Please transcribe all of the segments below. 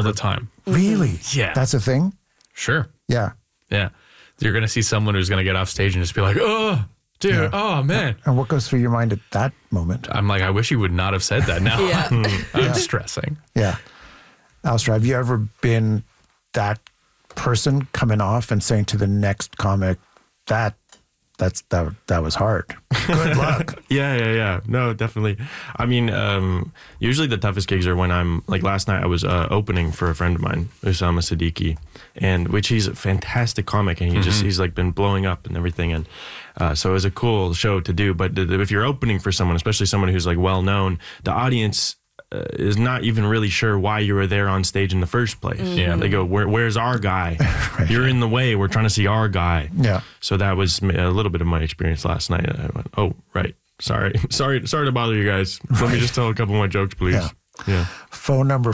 the time. Really? Yeah. That's a thing? Sure. Yeah. Yeah. You're going to see someone who's going to get off stage and just be like, oh, dude, Yeah. oh, man. And what goes through your mind at that moment? I'm like, I wish he would not have said that. Now I'm stressing. Yeah. Alistair, have you ever been that person coming off and saying to the next comic, that was hard. Good luck. Yeah. No, definitely. I mean, usually the toughest gigs are when I'm, like last night I was opening for a friend of mine, Usama Siddiqui, and which he's a fantastic comic, and he's like been blowing up and everything. And so it was a cool show to do. But if you're opening for someone, especially someone who's like well known, the audience is not even really sure why you were there on stage in the first place. Yeah, they go, where's our guy? Right. You're in the way. We're trying to see our guy. Yeah. So that was a little bit of my experience last night. I went, oh, right. Sorry to bother you guys. Let me just tell a couple more jokes, please. Yeah. Phone number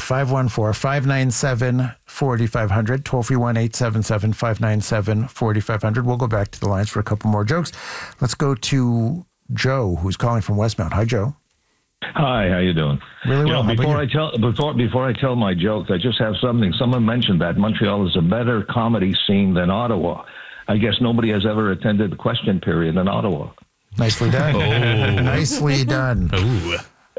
514-597-4500, toll-free 1-877-597-4500. We'll go back to the lines for a couple more jokes. Let's go to Joe, who's calling from Westmount. Hi, Joe. Hi, how you doing? Really well. Before I tell my jokes, I just have something. Someone mentioned that Montreal is a better comedy scene than Ottawa. I guess nobody has ever attended the question period in Ottawa. Nicely done. Nicely done. Ooh.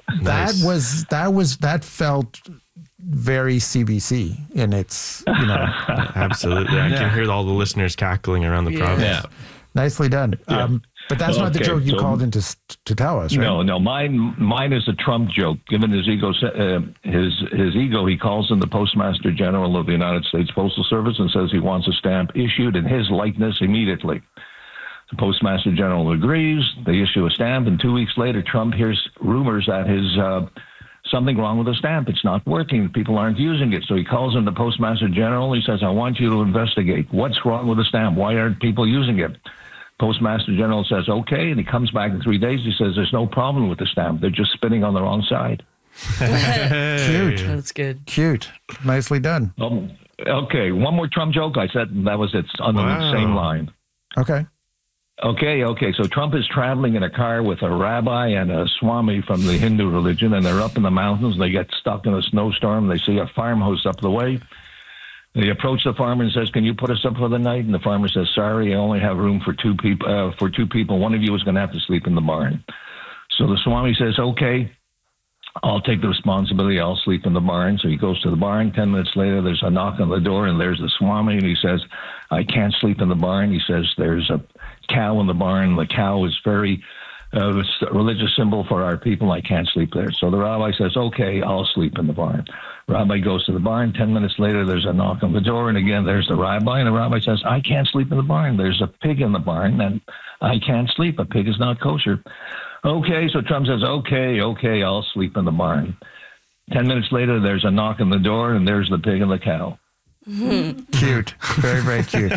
That felt very CBC in its, Absolutely. I can hear all the listeners cackling around the province. Yeah. Nicely done. But that's not the joke you called in to tell us, right? No. Mine is a Trump joke. Given his ego, he calls in the Postmaster General of the United States Postal Service and says he wants a stamp issued in his likeness immediately. The Postmaster General agrees. They issue a stamp, and 2 weeks later, Trump hears rumors that his something wrong with the stamp. It's not working. People aren't using it. So he calls in the Postmaster General. He says, I want you to investigate. What's wrong with the stamp? Why aren't people using it? Postmaster General says, okay, and he comes back in 3 days. He says, there's no problem with the stamp. They're just spinning on the wrong side. Cute. That's good. Cute. Nicely done. Okay, one more Trump joke. I said that was it on the same line. Okay. So Trump is traveling in a car with a rabbi and a Swami from the Hindu religion, and they're up in the mountains. They get stuck in a snowstorm. They see a farmhouse up the way. They approach the farmer and says, can you put us up for the night? And the farmer says, sorry, I only have room for two people. One of you is going to have to sleep in the barn. So the Swami says, okay, I'll take the responsibility. I'll sleep in the barn. So he goes to the barn. 10 minutes later, there's a knock on the door, and there's the Swami, and he says, I can't sleep in the barn. He says, there's a cow in the barn. The cow is very it's a religious symbol for our people. I can't sleep there. So the rabbi says, okay, I'll sleep in the barn. Rabbi goes to the barn. 10 minutes later, there's a knock on the door, and again, there's the rabbi, and the rabbi says, I can't sleep in the barn. There's a pig in the barn, and I can't sleep. A pig is not kosher. Okay, so Trump says, okay, I'll sleep in the barn. 10 minutes later, there's a knock on the door, and there's the pig and the cow. Cute. Very, very cute.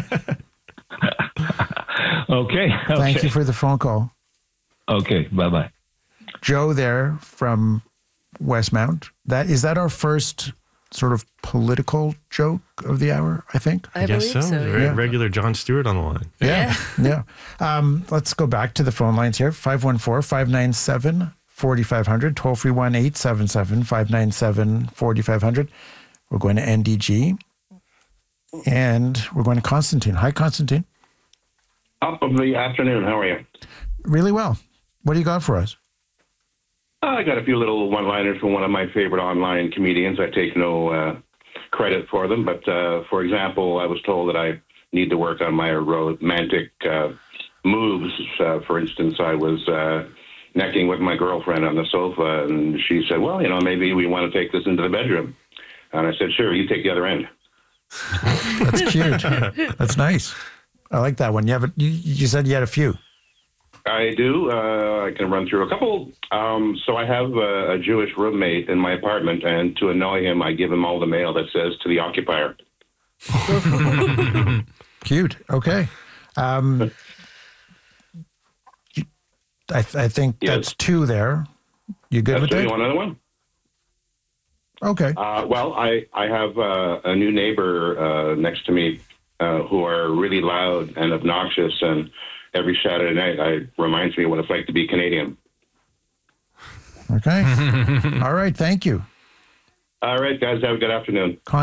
Okay. Thank you for the phone call. Okay, bye-bye. Joe there from Westmount. Is that our first sort of political joke of the hour, I think? I guess believe so. Very regular Jon Stewart on the line. Yeah. Let's go back to the phone lines here. 514-597-4500, toll-free 1-877-597-4500. We're going to NDG, and we're going to Constantine. Hi, Constantine. Top of the afternoon. How are you? Really well. What do you got for us? I got a few little one-liners from one of my favorite online comedians. I take no credit for them, but for example, I was told that I need to work on my romantic moves. For instance, I was necking with my girlfriend on the sofa, and she said, well, maybe we want to take this into the bedroom. And I said, sure, you take the other end. That's cute. That's nice. I like that one. You said you had a few. I do. I can run through a couple. So I have a Jewish roommate in my apartment, and to annoy him, I give him all the mail that says to the occupier. Cute. Okay. I think that's two there. You good with that? You want another one? Okay. Well, I have a new neighbor next to me who are really loud and obnoxious, and every Saturday night reminds me what it's like to be Canadian. Okay. All right. Thank you. All right, guys. Have a good afternoon.